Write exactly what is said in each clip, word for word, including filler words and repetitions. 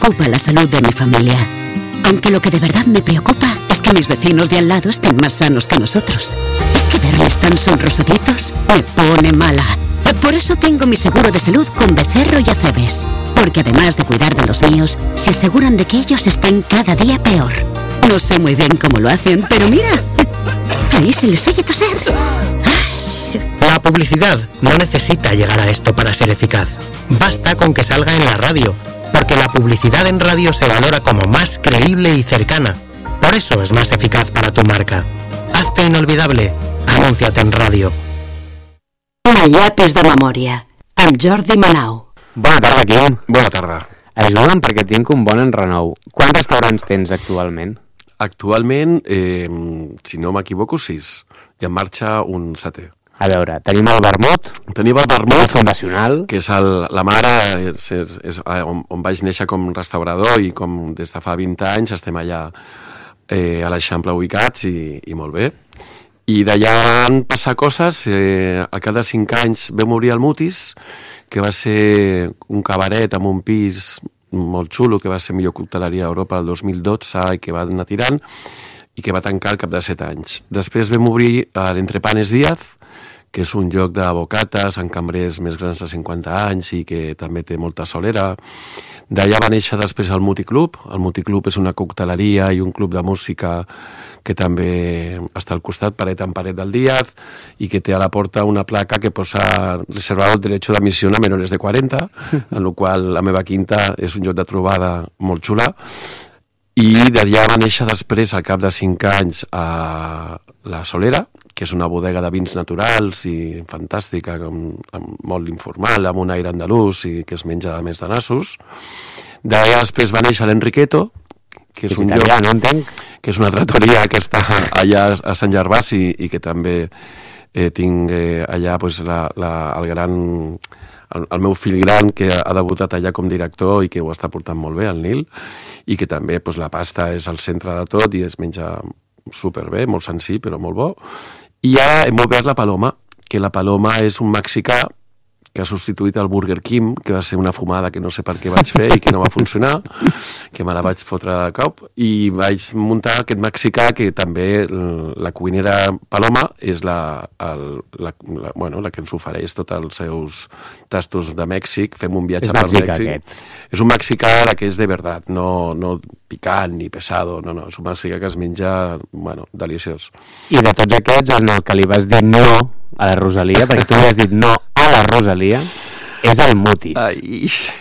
preocupa la salud de mi familia. Aunque lo que de verdad me preocupa es que mis vecinos de al lado estén más sanos que nosotros. Es que verles tan sonrosaditos me pone mala. Por eso tengo mi seguro de salud con Becerro y Acebes. Porque además de cuidar de los míos, se aseguran de que ellos estén cada día peor. No sé muy bien cómo lo hacen, pero mira, ahí se les oye toser. La publicidad no necesita llegar a esto para ser eficaz. Basta con que salga en la radio, porque la publicidad en radio se valora como más creíble y cercana. Por eso es más eficaz para tu marca. Hazte inolvidable. Anúnciate en ràdio. Una llapis de memòria, amb Jordi Manau. Bona tarda, Quim. Bona tarda. Ajuda'm perquè tinc un bon enrenou. Quants restaurants tens actualment? Actualment, eh, si no m'equivoco, sis. I en marxa un setè. A veure, tenim el vermut. Tenim el vermut, fundacional, que és el, la mare, és, és, és on, on vaig néixer com restaurador i com des de fa vint anys estem allà eh, a l'Eixample ubicats i, i molt bé. I d'allà van passar coses, eh, a cada cinc anys vam obrir el Mutis, que va ser un cabaret amb un pis molt xulo, que va ser millor cocteleria d'Europa el dos mil dotze i que va anar tirant, i que va tancar al cap de set anys. Després vam obrir l'Entrepanes Díaz, que és un lloc de bocates amb cambrers més grans de cinquanta anys i que també té molta solera. D'allà va néixer després el Muticlub. El Muticlub és una cocteleria i un club de música que també està al costat, paret en paret del Díaz, i que té a la porta una placa que posa reservado el derecho de admisión a menores de quaranta, en la qual la meva quinta és un lloc de trobada molt xula. I d'allà va néixer després, al cap de cinc anys, a la Solera, que és una bodega de vins naturals i fantàstica, amb, amb molt informal, amb un aire andalús i que es menja a més de nassos. D'allà després va néixer l'Enriqueto, que és, és un italià, lloc, no entenc. Que és una trattoria que està allà a Sant Gervasi i que també eh, tinc eh, allà pues, la, la, el gran... El, el meu fill gran, que ha debutat allà com director i que ho està portant molt bé, el Nil, i que també pues, la pasta és al centre de tot i es menja superbé, molt senzill, però molt bo. I ara hem obert la Paloma, que la Paloma és un mexicà que ha substituït el Burger King, que va ser una fumada que no sé per què vaig fer i que no va funcionar, que me la vaig fotre de cop, i vaig muntar aquest mexicà que també la cuinera Paloma és la, el, la, la, bueno, la que ens ofereix tots els seus tastos de Mèxic. Fem un viatge per Mèxic. Aquest. És un mexicà que és de veritat, no, no picant ni pesado, no, no, és un mexicà que es menja, bueno, deliciós. I de tots aquests, en el que li vas dir no a la Rosalia, perquè tu li has dit no a la Rosalia, és el Mutis. Ai.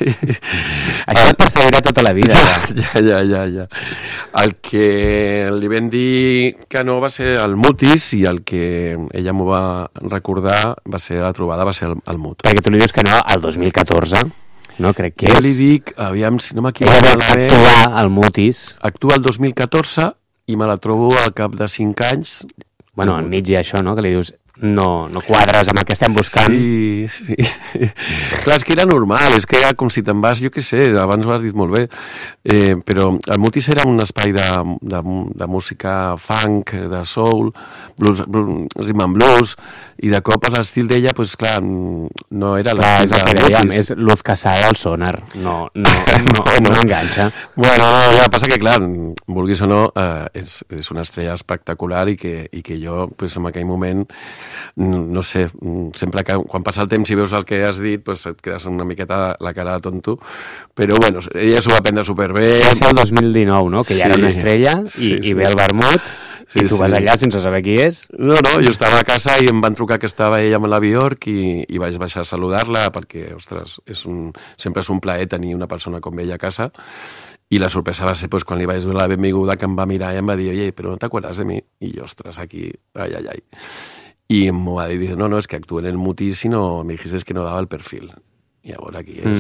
Això et perseguirà tota la vida. Ja, ja, ja, ja. El que li vam dir que no va ser el Mutis i el que ella m'ho va recordar va ser la trobada, va ser el, el Mut. Perquè tu li dius que no al dos mil catorze, no? Crec que jo és... li dic, aviam, si no m'equivoco... Ella va actuar al Mutis. Actua el dos mil catorze i me la trobo al cap de cinc anys. Bueno, enmig hi ha això, no?, que li dius... No, no quadres amb el que estem buscant. Sí, sí. Clar, és que era normal, és que era com si te'n vas, jo què sé, abans ho has dit molt bé, eh, però el Mutis era un espai de, de, de música funk, de soul, blues, blues, rhythm and blues, i de cop l'estil d'ella, doncs clar, no era l'estil de Mutis. Clar, és Luz Casada al Sonar, no, no, no, no, no enganxa. Bueno, no, ja passa que, clar, vulguis o no, eh, és, és una estrella espectacular i que, i que jo, pues, en aquell moment, no sé, sempre que quan passa el temps i veus el que has dit, pues et quedes una miqueta la cara de tonto, però bueno, ella s'ho va prendre superbé. Va ser el dos mil dinou, no?, que ja sí, era una estrella i, sí, sí. i ve el vermut sí, i tu vas sí. allà sense saber qui és. No, no, jo estava a casa i em van trucar que estava ella amb l'Avi York i, i vaig baixar a saludar-la perquè, ostres, és un, sempre és un plaer tenir una persona com ella a casa. I la sorpresa va ser pues, quan li vaig donar la benvinguda, que em va mirar i em va dir, oye, però no t'acuerdas de mi? I jo, ostres, aquí, ai, ai, ai. Y me va a decir, no, no, es que actué en el Mutis y no, me dijiste que no daba el perfil. I llavors aquí és...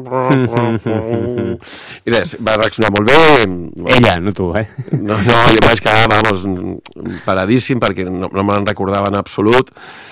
Mm. I res, va reaccionar molt bé. Ella, no tu, eh? No, no, jo vaig quedar, vamos, paradíssim, perquè no, no me'n recordava en absolut.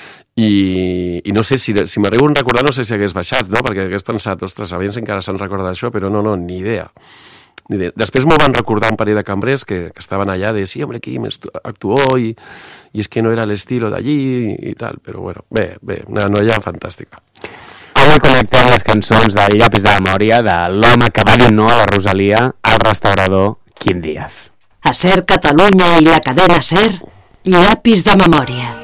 I, i no sé, si, si m'arribo a recordar, no sé si hagués baixat, no? Perquè hagués pensat, ostres, aviam si encara se'n recorda d'això, però no, no, ni idea. Després m'ho van recordar un parell de cambrers que, que estaven allà de sí, hombre, Quim actuó i, i és que no era l'estilo d'allí i, i tal, però bueno, bé, bé, una noia fantàstica. avui connectem les cançons del Llapis de memòria de l'home que va dir no a la Rosalia, al restaurador Quim Díaz. A Ser Catalunya i la cadena Ser, Llapis de memòria.